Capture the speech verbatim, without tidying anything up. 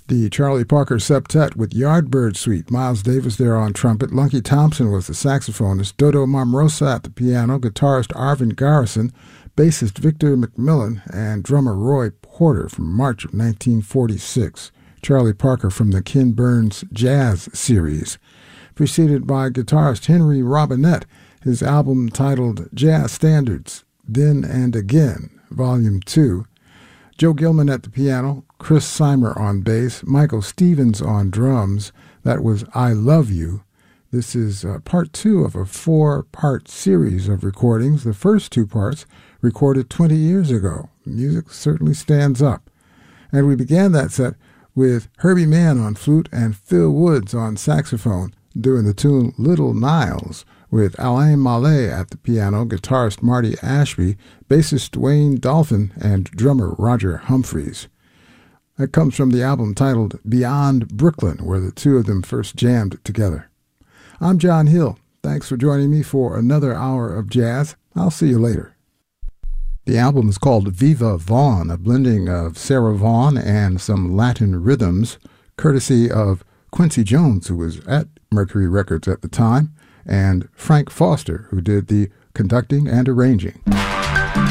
The Charlie Parker Septet with Yardbird Suite. Miles Davis there on trumpet. Lunky Thompson was the saxophonist. Dodo Marmrosa at the piano. Guitarist Arvin Garrison. Bassist Victor McMillan. And drummer Roy Porter from March of nineteen forty-six. Charlie Parker from the Ken Burns Jazz series. Preceded by guitarist Henry Robinette. His album titled Jazz Standards, Then and Again, Volume two. Joe Gilman at the piano, Chris Seimer on bass, Michael Stevens on drums. That was I Love You. This is uh, part two of a four-part series of recordings. The first two parts recorded twenty years ago. Music certainly stands up. And we began that set with Herbie Mann on flute and Phil Woods on saxophone doing the tune Little Niles, with Alain Mallet at the piano, guitarist Marty Ashby, bassist Wayne Dolphin, and drummer Roger Humphreys. That comes from the album titled Beyond Brooklyn, where the two of them first jammed together. I'm John Hill. Thanks for joining me for another hour of jazz. I'll see you later. The album is called Viva Vaughn, a blending of Sarah Vaughan and some Latin rhythms, courtesy of Quincy Jones, who was at Mercury Records at the time, and Frank Foster, who did the conducting and arranging.